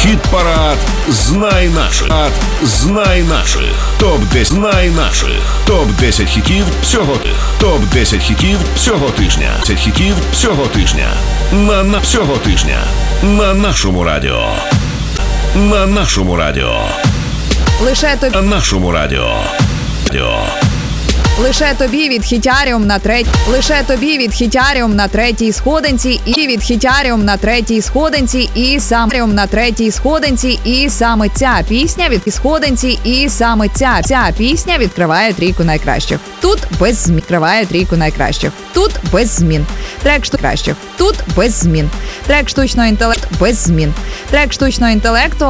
Хіт-парад «Знай наших». «Знай наших». Топ-10 «Знай наших». Топ-10 хітів всього тих. Топ-10 хітів всього тижня. 10 хітів всього тижня. Всього тижня. На нашому радіо. На нашому радіо. Лише тобі. На нашому радіо. Лише тобі від Хітяріум на третій. Лише тобі від Хітяріум на третій сходинці. І від Хітяріум на третій сходинці. І саме на третій сходинці. І саме ця пісня від сходинці. І саме ця пісня відкриває трійку найкращих. Тут без змін. Відкриває трійку найкращих. Тут без змін. Трек кращих. Тут без змін. Трек штучного інтелекту без змін. Трек штучного інтелекту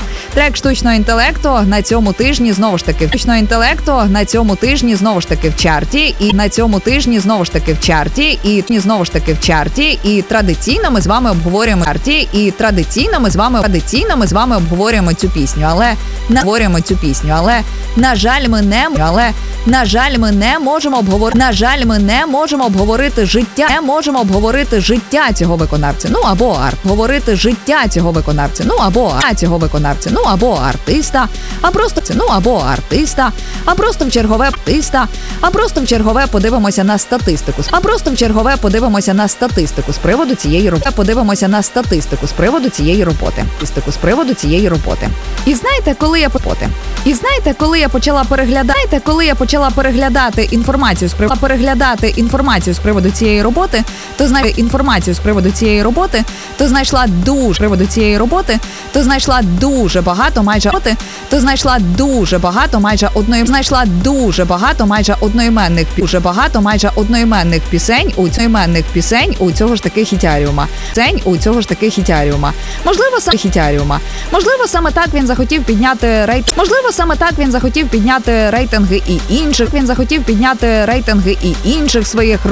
на цьому тижні знову ж таки. Штучного інтелекту на цьому тижні знову ж таки в чарті. І на цьому тижні знову ж таки в чарті. І знову ж таки в чарті. І традиційно ми з вами обговорюємо чарті. І традиційно ми з вами обговорюємо цю пісню. Але на жаль, ми не можемо обговорити життя. Не можемо обговорити життя цього виконавця. Ну або арт. Говорити життя цього виконавця. Ну або артиста. А просто в чергове подивимося на статистику. З приводу цієї роботи. І знаєте, коли я почала переглядати інформацію з приводу цієї роботи, то знайшла дуже багато майже одноіменних пісень у цього ж таки Хітяріума. Можливо, саме так він захотів підняти рейтинги і інших своїх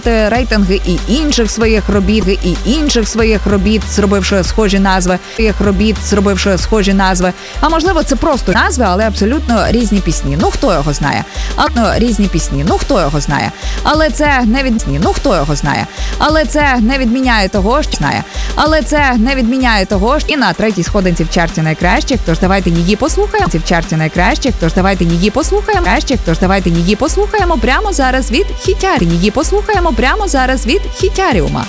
робіт, зробивши схожі назви. А можливо, це просто назви, але абсолютно різні пісні. Ну хто його знає? Але це не відміняє того, що і на третій сходинці в чарті найкращих. Тож давайте її послухаємо. Прямо зараз від Хітяріума.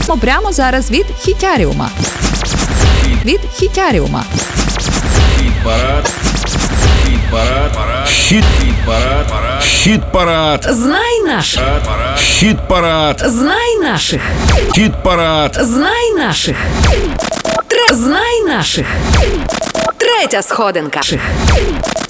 Хіт-парад. Знай наших. Хіт-парад. Знай наших. Хіт-парад. Знай наших. Знай наших. Третя сходинка.